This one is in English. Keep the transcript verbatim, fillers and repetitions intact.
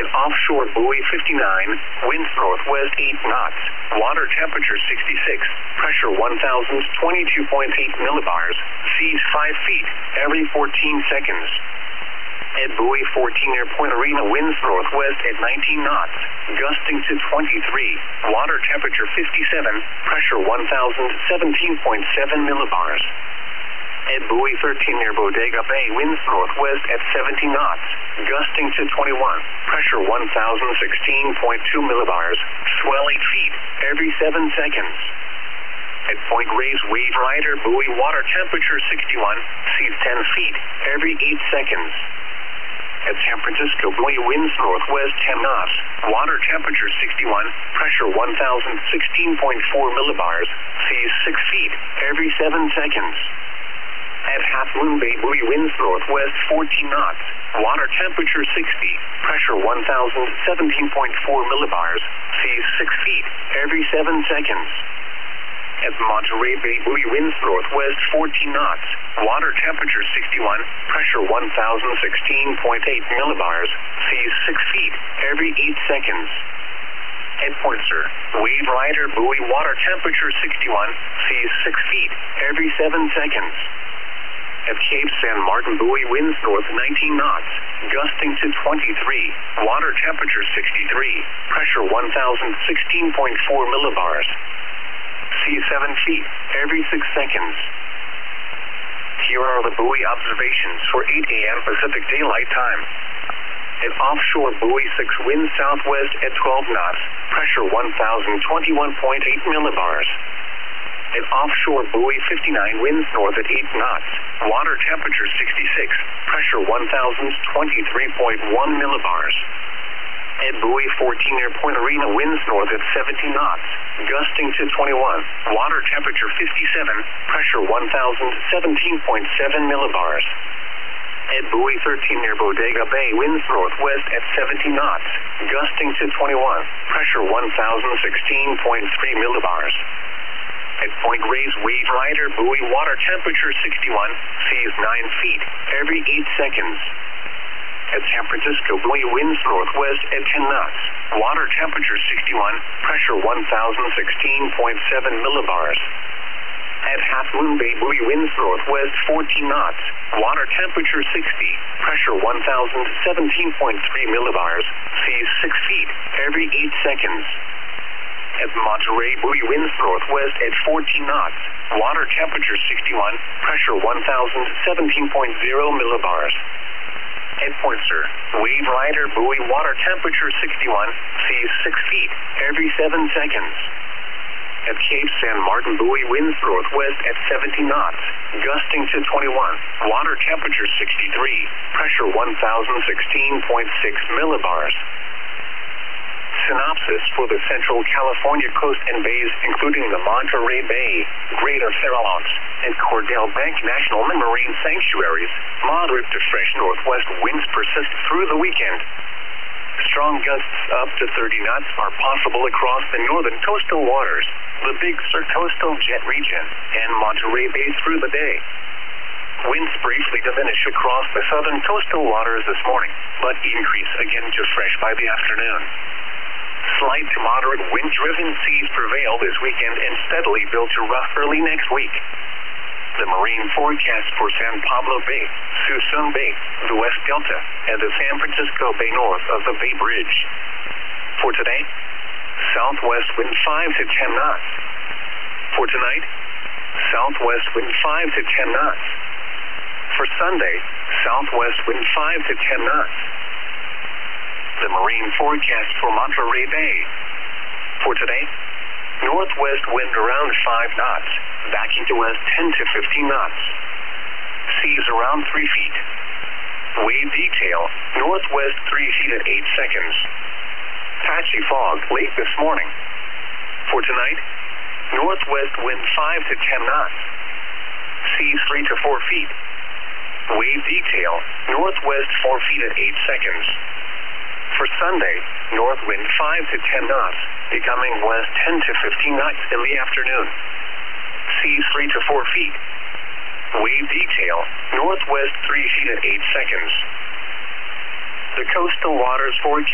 At offshore buoy fifty-nine, winds northwest eight knots, water temperature sixty-six, pressure one thousand twenty-two point eight millibars, seas five feet every fourteen seconds. At buoy fourteen near Point Arena, winds northwest at nineteen knots, gusting to twenty-three, water temperature fifty-seven, pressure one thousand seventeen point seven millibars. At buoy thirteen near Bodega Bay, winds northwest at seventeen knots, gusting to twenty-one, pressure one thousand sixteen point two millibars, swell eight feet every seven seconds. At Point Reyes, wave rider, buoy water temperature sixty-one, seas ten feet every eight seconds. At San Francisco, buoy winds northwest ten knots, water temperature sixty-one, pressure one thousand sixteen point four millibars, seas six feet every seven seconds. At Half Moon Bay, buoy winds northwest fourteen knots, water temperature sixty, pressure one thousand seventeen point four millibars, seas six feet every seven seconds. At Monterey Bay, buoy winds northwest fourteen knots, water temperature sixty-one, pressure one thousand sixteen point eight millibars, seas six feet every eight seconds. At Point Sur, wave rider, buoy water temperature sixty-one, seas six feet every seven seconds. At Cape San Martin, buoy winds north nineteen knots, gusting to twenty-three, water temperature sixty-three, pressure one thousand sixteen point four millibars. Seas seven feet every six seconds. Here are the buoy observations for eight A M Pacific Daylight Time. At offshore buoy six, winds southwest at twelve knots, pressure one thousand twenty-one point eight millibars. At offshore buoy fifty-nine, winds north at eight knots, water temperature sixty-six, pressure one thousand twenty-three point one millibars. At buoy fourteen near Point Arena, winds north at seventeen knots, gusting to twenty-one, water temperature fifty-seven, pressure one thousand seventeen point seven millibars. At buoy thirteen near Bodega Bay, winds northwest at seventeen knots, gusting to twenty-one, pressure one thousand sixteen point three millibars. At Point Reyes, wave rider, buoy water temperature sixty-one, seas nine feet every eight seconds. At San Francisco, buoy winds northwest at ten knots, water temperature sixty-one, pressure one thousand sixteen point seven millibars. At Half Moon Bay, buoy winds northwest fourteen knots, water temperature sixty, pressure one thousand seventeen point three millibars, seas six feet every eight seconds. At Monterey, buoy winds northwest at fourteen knots, water temperature sixty-one, pressure one thousand seventeen point zero millibars. At Point Sur, wave rider, buoy water temperature sixty-one, seas six feet every seven seconds. At Cape San Martin, buoy winds northwest at seventeen knots, gusting to twenty-one, water temperature sixty-three, pressure one thousand sixteen point six millibars. Synopsis for the Central California coast and bays, including the Monterey Bay, Greater Farallones, and Cordell Bank National Marine Sanctuaries, moderate to fresh northwest winds persist through the weekend. Strong gusts up to thirty knots are possible across the northern coastal waters, the Big Sur coastal jet region, and Monterey Bay through the day. Winds briefly diminish across the southern coastal waters this morning, but increase again to fresh by the afternoon. Slight to moderate wind-driven seas prevail this weekend and steadily build to rough early next week. The marine forecast for San Pablo Bay, Suisun Bay, the West Delta, and the San Francisco Bay north of the Bay Bridge. For today, southwest wind five to ten knots. For tonight, southwest wind five to ten knots. For Sunday, southwest wind five to ten knots. The marine forecast for Monterey Bay. For today, northwest wind around five knots, backing to west ten to fifteen knots. Seas around three feet. Wave detail, northwest three feet at eight seconds. Patchy fog late this morning. For tonight, northwest wind five to ten knots. Seas three to four feet. Wave detail, northwest four feet at eight seconds. For Sunday, north wind five to ten knots, becoming west ten to fifteen knots in the afternoon. Seas three to four feet. Wave detail, northwest three feet at eight seconds. The coastal waters forecast